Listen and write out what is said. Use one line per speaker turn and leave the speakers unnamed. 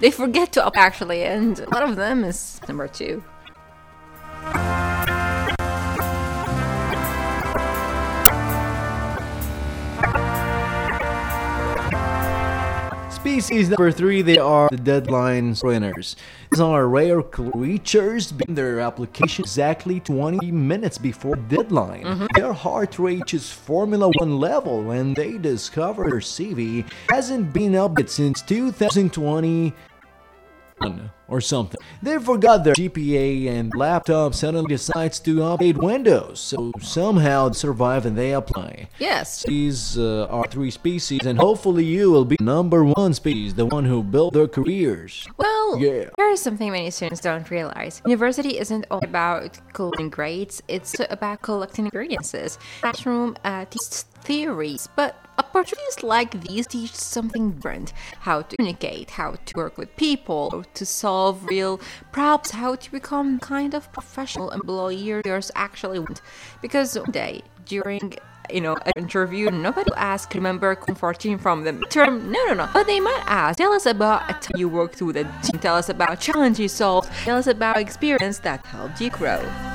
They forget to up actually, and a lot of them is number 2.
Species number 3, they are the deadline sprinters. These are rare creatures begin their application exactly 20 minutes before deadline. Their heart rate is Formula 1 level when they discover their CV hasn't been updated since 2020 or something. They forgot their GPA and laptop suddenly decides to update Windows, so somehow they survive and they apply.
Yes.
These are 3 species, and hopefully you will be number 1 species, the one who built their careers.
Well,
Yeah.
there is something many students don't realize. University isn't all about collecting grades, it's about collecting experiences. Classroom teaches theories, but opportunities like these teach something different. How to communicate, how to work with people, how to solve real problems, how to become kind of professional employee yours actually want. Because one day, during an interview, nobody will ask, remember comforting from the midterm? No. But they might ask, tell us about a time you worked with a team, tell us about challenges you solved, tell us about experience that helped you grow.